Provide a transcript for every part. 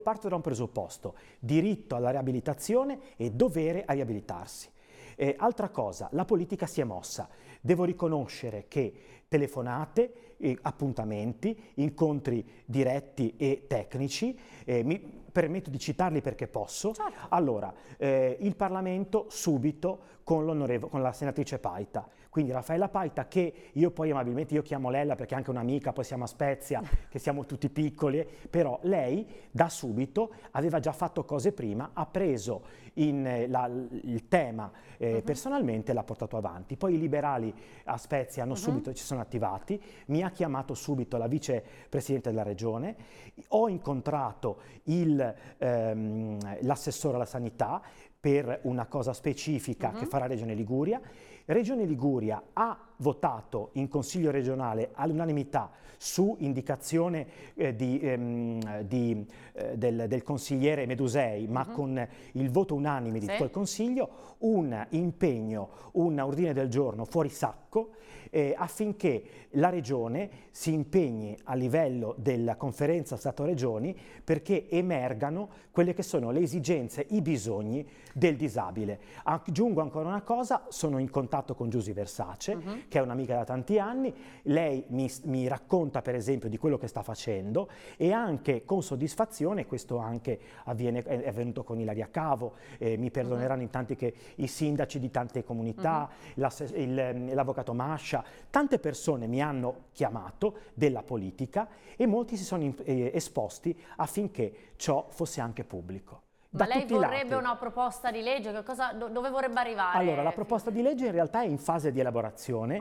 Parto da un presupposto: diritto alla riabilitazione e dovere a riabilitarsi. Altra cosa, la politica si è mossa. Devo riconoscere che telefonate, appuntamenti, incontri diretti e tecnici, mi permetto di citarli perché posso. Certo. Allora, il Parlamento subito con la senatrice Paita. Quindi Raffaella Paita, che io poi amabilmente chiamo Lella perché è anche un'amica, poi siamo a Spezia, che siamo tutti piccoli, però lei da subito aveva già fatto cose prima, ha preso il tema personalmente e l'ha portato avanti. Poi i liberali a Spezia subito ci sono attivati, mi ha chiamato subito la vicepresidente della regione, ho incontrato l'assessore alla sanità per una cosa specifica che farà Regione Liguria. Regione Liguria ha votato in Consiglio regionale all'unanimità su indicazione del consigliere Medusei, ma con il voto unanime di tutto il Consiglio, un impegno, un ordine del giorno fuori sacco affinché la Regione si impegni a livello della conferenza Stato-Regioni perché emergano quelle che sono le esigenze, i bisogni del disabile. Aggiungo ancora una cosa, sono in contatto con Giusy Versace, che è un'amica da tanti anni, lei mi racconta per esempio di quello che sta facendo e anche con soddisfazione, questo anche è avvenuto con Ilaria Cavo, mi perdoneranno in tanti che i sindaci di tante comunità, l'avvocato Mascia, tante persone mi hanno chiamato della politica e molti si sono esposti affinché ciò fosse anche pubblico. Ma lei vorrebbe una proposta di legge? Dove vorrebbe arrivare? Allora, la proposta di legge in realtà è in fase di elaborazione,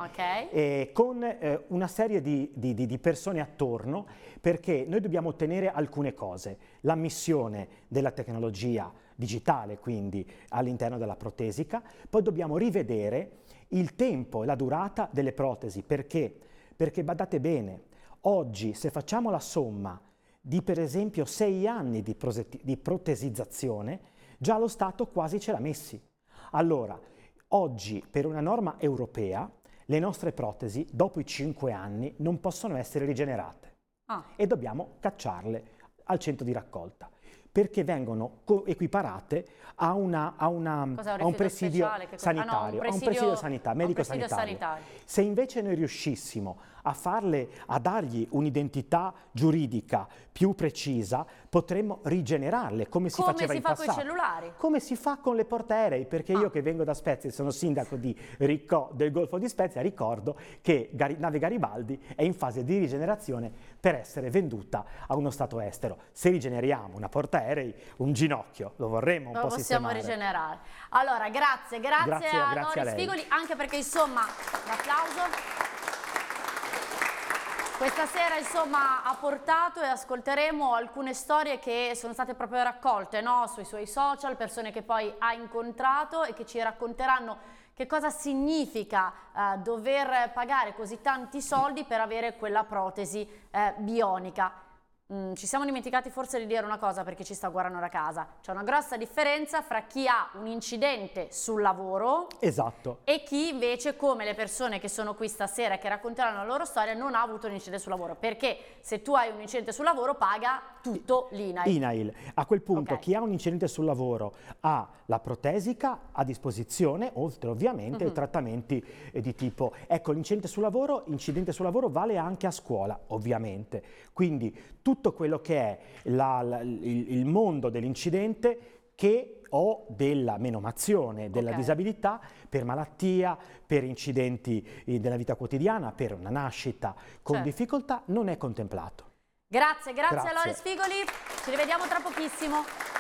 con una serie di persone attorno, perché noi dobbiamo ottenere alcune cose. L'ammissione della tecnologia digitale, quindi all'interno della protesica, poi dobbiamo rivedere il tempo e la durata delle protesi. Perché? Perché badate bene, oggi se facciamo la somma di per esempio 6 anni di protesizzazione, già lo Stato quasi ce l'ha messi. Allora, oggi per una norma europea le nostre protesi dopo i 5 anni non possono essere rigenerate e dobbiamo cacciarle al centro di raccolta perché vengono equiparate a un presidio sanitario, a un presidio sanitario, medico-sanitario. Se invece noi riuscissimo a dargli un'identità giuridica più precisa, potremmo rigenerarle come si faceva in passato. Come si fa con i cellulari? Come si fa con le portaerei, perché io che vengo da Spezia e sono sindaco del Golfo di Spezia, ricordo che nave Garibaldi è in fase di rigenerazione per essere venduta a uno Stato estero. Se rigeneriamo una portaerei, un ginocchio, lo vorremmo un po' sistemare. Lo possiamo rigenerare. Allora, grazie a Noris Figoli, anche perché insomma, un applauso. Questa sera insomma ha portato e ascolteremo alcune storie che sono state proprio raccolte, no? Sui suoi social, persone che poi ha incontrato e che ci racconteranno che cosa significa dover pagare così tanti soldi per avere quella protesi bionica. Ci siamo dimenticati forse di dire una cosa per chi ci sta guardando da casa. C'è una grossa differenza fra chi ha un incidente sul lavoro e chi invece, come le persone che sono qui stasera e che racconteranno la loro storia, non ha avuto un incidente sul lavoro. Perché se tu hai un incidente sul lavoro paga tutto l'INAIL. A quel punto chi ha un incidente sul lavoro ha la protesica a disposizione, oltre ovviamente ai trattamenti di tipo... Ecco, l'incidente sul lavoro vale anche a scuola, ovviamente. Quindi tutto quello che è il mondo dell'incidente o della menomazione, della disabilità per malattia, per incidenti della vita quotidiana, per una nascita con difficoltà, non è contemplato. Grazie a Noris Figoli, ci rivediamo tra pochissimo.